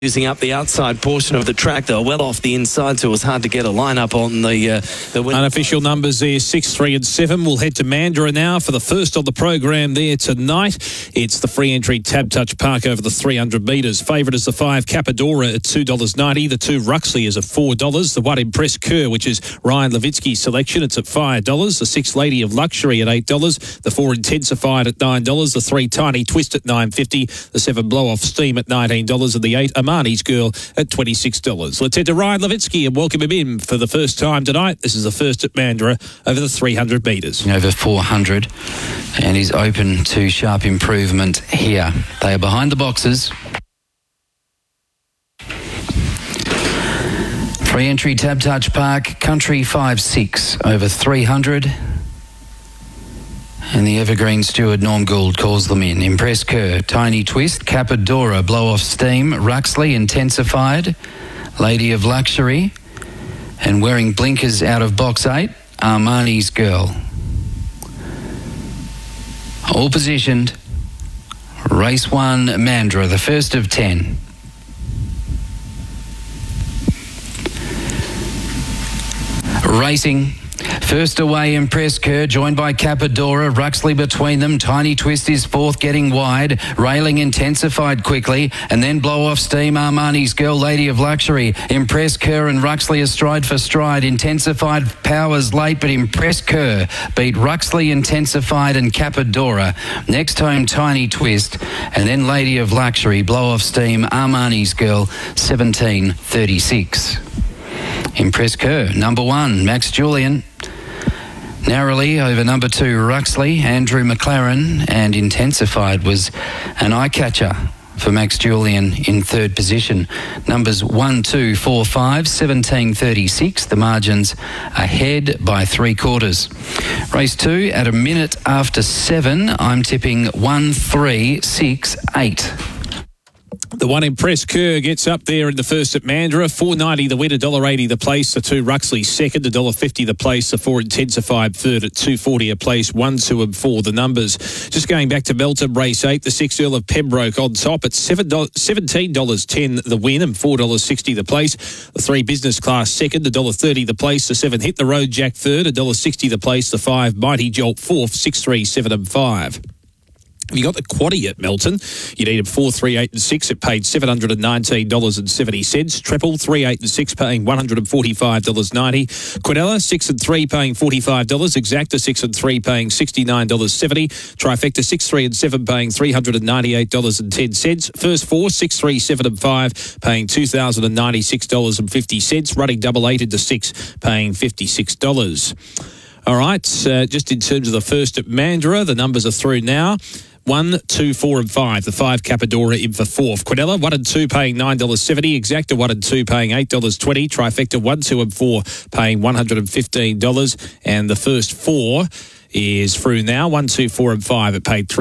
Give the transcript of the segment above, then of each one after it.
using up the outside portion of the track. They were well off the inside, so it was hard to get a line-up on the unofficial numbers there, 6, 3 and 7. We'll head to Mandurah now for the first of the program there tonight. It's the free entry Tab Touch Park over the 300 metres. Favourite is the 5 Capadora at $2.90. The 2 Ruxley is at $4. The 1 Impress Kerr, which is Ryan Levitsky's selection, it's at $5. The 6 Lady of Luxury at $8. The 4 Intensified at $9. The 3 Tiny Twist at $9.50. The 7 Blow Off Steam at $19. And the 8 Amani's Girl at $26. Let's head to Ryan Levitsky and welcome him in for the first time tonight. This is the first at Mandurah over the 300 metres. Over 400, and he's open to sharp improvement here. They are behind the boxes. Free entry Tab Touch Park, Country 5-6 over 300. And the evergreen steward Norm Gould calls them in. Impress Kerr, Tiny Twist, Capadora, Blow Off Steam, Ruxley, Intensified, Lady of Luxury, and wearing blinkers out of box 8, Armani's Girl. All positioned. Race 1, Mandurah, the first of 10. Racing. First away, Impress Kerr, joined by Capadora, Ruxley between them. Tiny Twist is fourth, getting wide. Railing Intensified quickly, and then Blow Off Steam, Armani's Girl, Lady of Luxury. Impress Kerr and Ruxley are stride for stride. Intensified powers late, but Impress Kerr beat Ruxley, Intensified and Capadora. Next home, Tiny Twist, and then Lady of Luxury, Blow Off Steam, Armani's Girl, 17.36. Impress Kerr, number 1, Max Julian. Narrowly over number 2, Ruxley, Andrew McLaren, and Intensified was an eye-catcher for Max Julian in third position. Numbers 1, 2, 4, 5, 17.36. The margins ahead by 3/4. Race 2 at a minute after 7. I'm tipping 1, 3, 6, 8. The 1 Impress Kerr gets up there in the first at Mandurah. $4.90 the winner, $1.80 the place. The 2 Ruxley second, $1.50 the place. The 4 Intensified third at $2.40 a place. 1, 2 and 4 the numbers. Just going back to Melton, race 8, the 6 Earl of Pembroke on top at $17.10 the win and $4.60 the place. The 3 Business Class second, $1.30 the place. The 7 Hit the Road Jack third, $1.60 the place. The 5 Mighty Jolt fourth, 6, 3, 7 and 5. If you got the quaddie at Melton, you needed 4, 3, 8 and 6. It paid $719.70. Treble, 3, 8 and 6, paying $145.90. Quinella, 6 and 3, paying $45. Exacta, 6 and 3, paying $69.70. Trifecta, 6, 3 and 7, paying $398.10. First 4, 6, 3, 7 and 5, paying $2,096.50. Running double 8 into 6, paying $56. All right, just in terms of the first at Mandurah, the numbers are through now. 1, 2, 4 and 5. The 5 Capadora in for fourth. Quinella, 1 and 2 paying $9.70. Exacta, 1 and 2 paying $8.20. Trifecta, 1, 2 and 4 paying $115. And the first 4 is through now. 1, 2, 4 and 5. It paid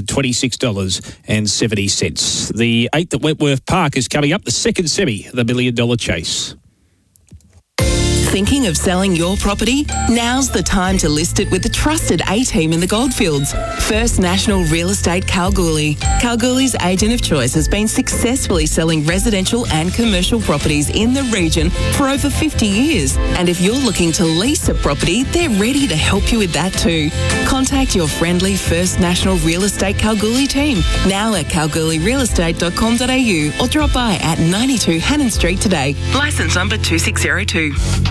$326.70. The 8th at Wentworth Park is coming up, the second semi, the $1 Million Chase. Thinking of selling your property? Now's the time to list it with the trusted A-team in the Goldfields. First National Real Estate Kalgoorlie. Kalgoorlie's agent of choice has been successfully selling residential and commercial properties in the region for over 50 years. And if you're looking to lease a property, they're ready to help you with that too. Contact your friendly First National Real Estate Kalgoorlie team now at kalgoorlierealestate.com.au or drop by at 92 Hannon Street today. Licence number 2602.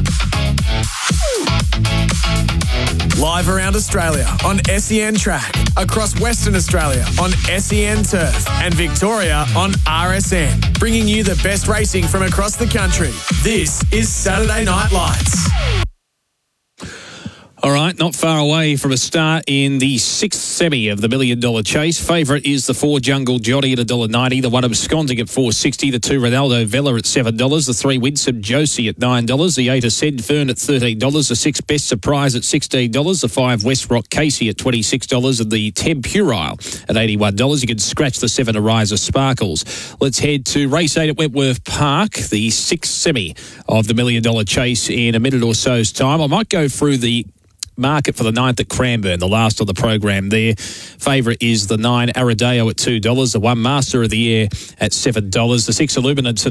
Live around Australia on SEN Track, across Western Australia on SEN Turf, and Victoria on RSN, bringing you the best racing from across the country. This is Saturday Night Lights. All right, not far away from a start in the 6th semi of the $1 Million Chase. Favourite is the 4 Jungle Johnny at $1.90. The 1 Absconding at $4.60. The 2 Ronaldo Vella at $7. The 3 Winsome Josie at $9. The 8 Ascend Fern at $13. The 6 Best Surprise at $16. The 5 West Rock Casey at $26. And the 10 Puerile at $81. You can scratch the 7 Ariza Sparkles. Let's head to race 8 at Wentworth Park, the 6th semi of the $1 Million Chase in a minute or so's time. I might go through the market for the 9th at Cranbourne, the last of the program there. Favourite is the 9 Aradeo at $2, the 1 Master of the Air at $7, the 6 Illuminance at